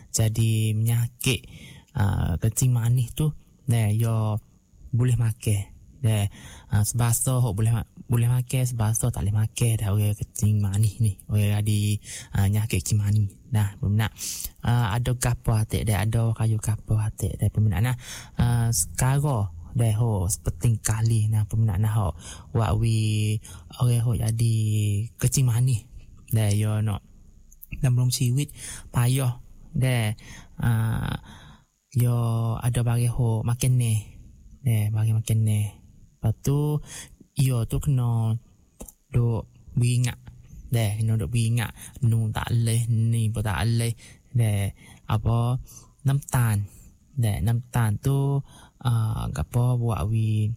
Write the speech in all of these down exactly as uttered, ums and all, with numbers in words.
jadi penyakit uh, kencing manis tu, deh yo boleh makan. Deh uh, sebasa hok boleh boleh makan, sebasa tak boleh makan dah orang kencing manis ni. Orang ada uh, penyakit kencing manis. Nah, peminat uh, ada gapo atik dah, ada kayu gapo atik dah peminat nah. Uh, sekarang dah ho sepenting kali nah peminat nah ho wak wi orang ho jadi kencing manis. Dah yo nak dalam siwit payah dah uh, yo ada bagi ho makan ni. Dah bagi makan ni. Lepas tu yo tu kena duk beringat. Dah kena duk beringat nu tak leh ni pun tak leh. Dah apa namtan. Dah namtan tu uh, gapo buat wi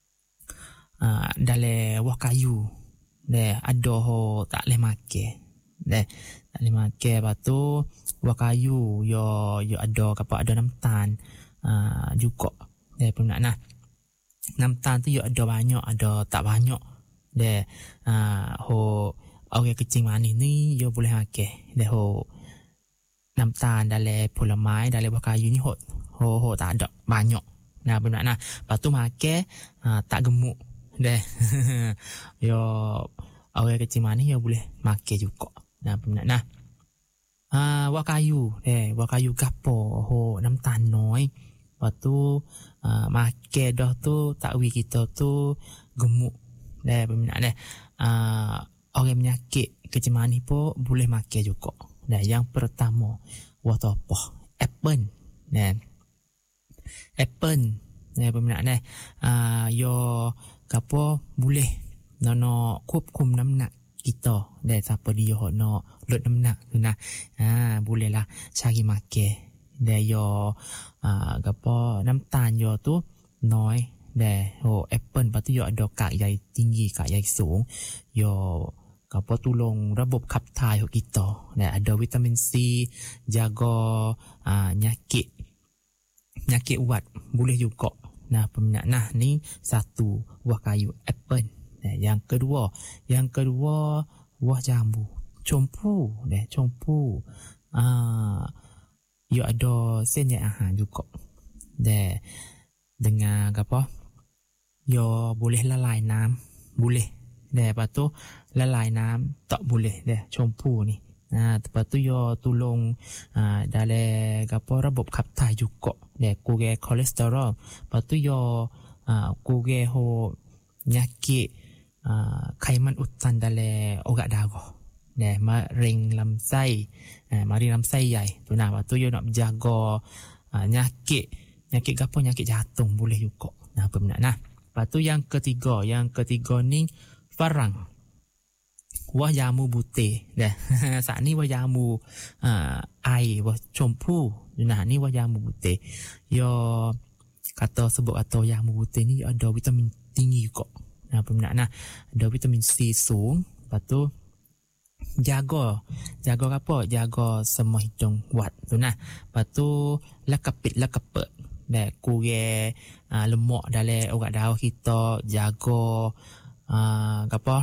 uh, dalam wah kayu. Dah ada ho tak leh makan. Dah tak leh makan. Lepas tu wah kayu yo yo ada gapo ada namtan uh, juga. Dah pun nak nah. Namtan tu yo ada banyak, ada tak banyak. Dah uh, ho orang kencing manis ni yo boleh makan. Dah ho namtan dalam pulamai, dalam buah kayu ni ho ho, ho tak ada banyak. Nah benar nah. Lepas tu makan uh, tak gemuk. Dah yo orang kencing manis yo boleh makan juga. Nah benar nah. Ah uh, buah kayu, eh buah kayu gapo ho namtan noi. Lepas tu uh, makan dah tu tak wi kita tu gemuk. Dah peminat dah. Uh, orang penyakit kencing manis pun boleh makan juga. Dah yang pertama buah apa? Apple. Dah. Apple. Dah peminat dah. Uh, yo gapo boleh nono kup-kum namnak kita. Dah siapa dia hok nak lut namnak tu nah. Ha boleh lah cari makan. Dah yo uh, gapo namtan yo tu noi. Dah ho apple lepas tu yo ada kak yai tinggi, kak yai sung. Yo gapo tolong rebabขับถ่ายของkita. Dah ada vitamin C, jaga uh, nyakit nyakit urat boleh juga. Nah peminat nah ni satu buah kayu apple. Nah, yang kedua, yang kedua buah jambu, compu. Dah compu. Ah uh, yo ada senyai ahan juga. Dah dengan apa? Yo boleh lalai nam, boleh. Dah lepas tu lalai nam tak boleh dah compu ni. Nah, lepas tu yo tolong uh, dalam apa rebabขับถ่าย juga. Dah kurang kolesterol. Lepas tu yo uh, kurang ho nyakit uh, kaiman utan dalam urat darah. Dah maring lamsai. Eh, mari lamsai yai. Tu nah, waktu you nak jaga uh, nyakit. Nyakit gapo? Nyakit jantung boleh juga. Nah, apa benar nah. Lepas tu yang ketiga, yang ketiga ni farang. Wah jamu putih. Dah. Saat ni wah jamu uh, air, wah compu. Nah, ni wah jamu putih. Yo kata sebut atau jamu putih ni ada vitamin tinggi juga. Nah, apa benar nah. Ada vitamin C sung. Lepas tu jaga jaga apa jaga semua hidung kuat tu nah. Lepas tu lekapit lekapet dah kurang uh, lemak dalam urat darah kita, jaga uh, apa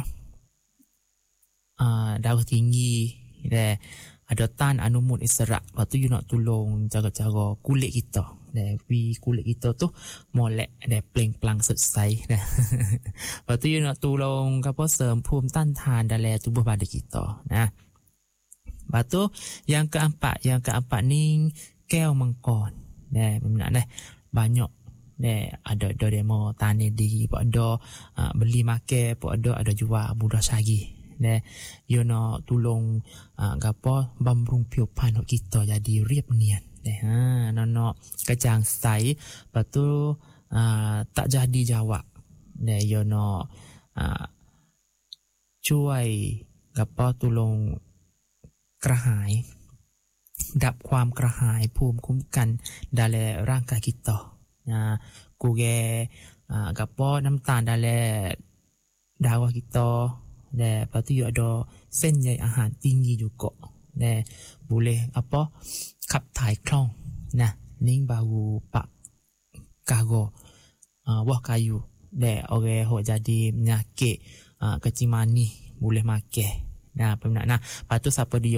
uh, darah tinggi dah ada tan anu mood isyarat. Lepas tu you nak tolong jaga-jaga kulit kita. Dah pi kulit kita tu molek dah pling-plang selesai dah. Lepas tu you nak tolong apa simภูมิต้านทาน dalam tubuh badan kita. Nah. Lepas tu yang keempat, yang keempat ni keo mangkon. Dah benar dah banyak dah ada ada demo tani di pun ada uh, beli makan pun ada ada jual mudah sagi. Dah you nak tolong uh, gapo bamrungผิวพรรณkita jadi riap nian. Dah ha nak kejang sai. Lepas tu uh, tak jadi jawab. Dah you nak uh, ช่วยgapo tolong กระหายดับความกระหายภูมิคุ้มกัน dalam ร่างกาย kita. Nah, kurang uh, gapo น้ำตาล dalam darah kita. Dan lepas tu ada senyai ahan tinggi juga. Dan boleh apa? Kap thai klong. Nah, ni baru pak kago uh, buah kayu. Dan orang hok jadi penyakit uh, kencing manis boleh makan. Nah, peminat nah. Lepas tu siapa dia